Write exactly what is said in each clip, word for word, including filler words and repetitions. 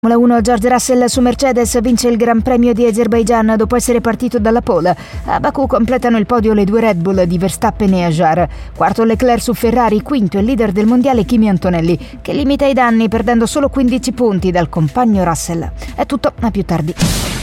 Formula uno, George Russell su Mercedes vince il Gran Premio di Azerbaijan dopo essere partito dalla pole. A Baku completano il podio le due Red Bull di Verstappen e Ajar. Quarto Leclerc su Ferrari, quinto il leader del mondiale Kimi Antonelli, che limita i danni perdendo solo quindici punti dal compagno Russell. È tutto, a più tardi.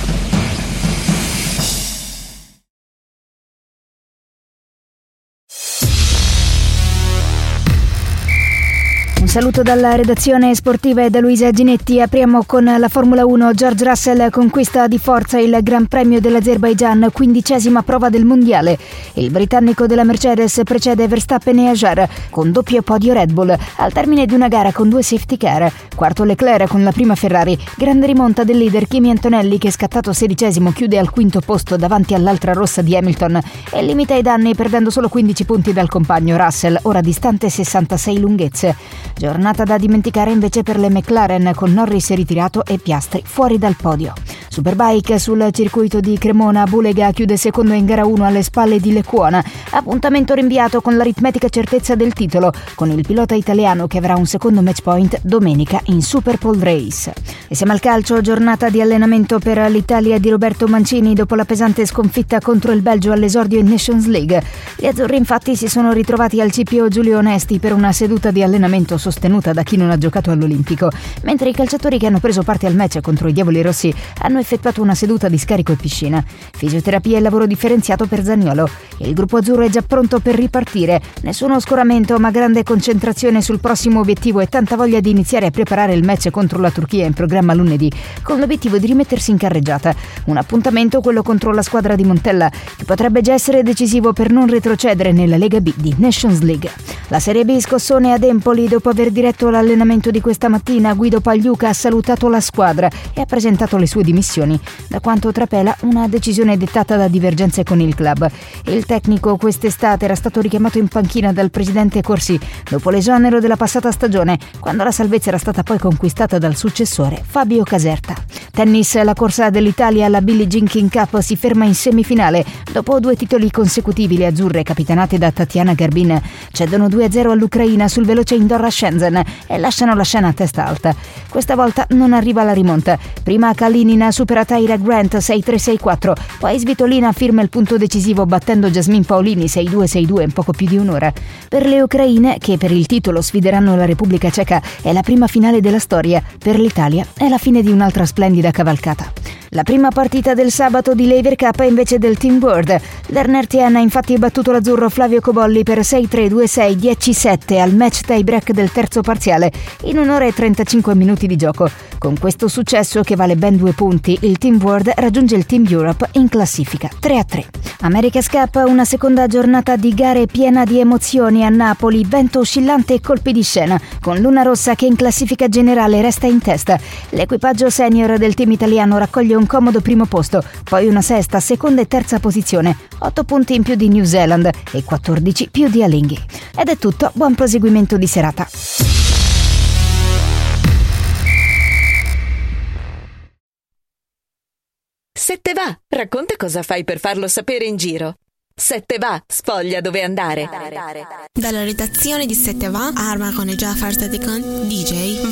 Un saluto dalla redazione sportiva e da Luisa Ginetti. Apriamo con la Formula uno. George Russell conquista di forza il Gran Premio dell'Azerbaijan, quindicesima prova del mondiale. Il britannico della Mercedes precede Verstappen e Ajar con doppio podio Red Bull al termine di una gara con due safety car. Quarto Leclerc con la prima Ferrari. Grande rimonta del leader Kimi Antonelli, che scattato sedicesimo chiude al quinto posto davanti all'altra rossa di Hamilton e limita i danni perdendo solo quindici punti dal compagno Russell, ora distante sessantasei lunghezze. Giornata da dimenticare invece per le McLaren, con Norris ritirato e Piastri fuori dal podio. Superbike sul circuito di Cremona, Bulega chiude secondo in gara uno alle spalle di Lecuona. Appuntamento rinviato con l'aritmetica certezza del titolo, con il pilota italiano che avrà un secondo match point domenica in Super Pole Race. E siamo al calcio, giornata di allenamento per l'Italia di Roberto Mancini dopo la pesante sconfitta contro il Belgio all'esordio in Nations League. Gli azzurri infatti si sono ritrovati al C P O Giulio Onesti per una seduta di allenamento sostenuta da chi non ha giocato all'Olimpico, mentre i calciatori che hanno preso parte al match contro i Diavoli Rossi hanno effettuato una seduta di scarico e piscina. Fisioterapia e lavoro differenziato per Zaniolo. Il gruppo azzurro è già pronto per ripartire. Nessuno scoramento, ma grande concentrazione sul prossimo obiettivo e tanta voglia di iniziare a preparare il match contro la Turchia in programma lunedì, con l'obiettivo di rimettersi in carreggiata. Un appuntamento, quello contro la squadra di Montella, che potrebbe già essere decisivo per non retrocedere nella Lega B di Nations League. La Serie B, scossone ad Empoli. Dopo aver diretto l'allenamento di questa mattina, Guido Pagliuca ha salutato la squadra e ha presentato le sue dimissioni. Da quanto trapela, una decisione dettata da divergenze con il club. Il tecnico quest'estate era stato richiamato in panchina dal presidente Corsi dopo l'esonero della passata stagione, quando la salvezza era stata poi conquistata dal successore Fabio Caserta. Tennis, la corsa dell'Italia alla Billie Jean King Cup si ferma in semifinale. Dopo due titoli consecutivi, le azzurre, capitanate da Tatiana Garbin, cedono due a zero all'Ucraina sul veloce indoor a Shenzhen e lasciano la scena a testa alta. Questa volta non arriva la rimonta. Prima Kalinina supera Tyra Grant sei tre sei quattro, poi Svitolina firma il punto decisivo battendo Jasmine Paolini sei due sei due in poco più di un'ora. Per le ucraine, che per il titolo sfideranno la Repubblica Ceca, è la prima finale della storia. Per l'Italia è la fine di un'altra splendida cavalcata. La prima partita del sabato di Lever Cup è invece del Team World. Lerner Tien ha infatti battuto l'azzurro Flavio Cobolli per sei tre due sei dieci sette al match tie break del terzo parziale in un'ora e trentacinque minuti di gioco. Con questo successo, che vale ben due punti, il Team World raggiunge il Team Europe in classifica tre a tre. America's Cup, una seconda giornata di gare piena di emozioni a Napoli, vento oscillante e colpi di scena, con Luna Rossa che in classifica generale resta in testa. L'equipaggio senior del team italiano raccoglie un comodo primo posto, poi una sesta, seconda e terza posizione, otto punti in più di New Zealand e quattordici più di Alinghi. Ed è tutto, buon proseguimento di serata. Se te va, racconta cosa fai per farlo sapere in giro. Se te va, sfoglia dove andare. Dalla redazione di Se te va, Arma con Jafar Sadekan, D J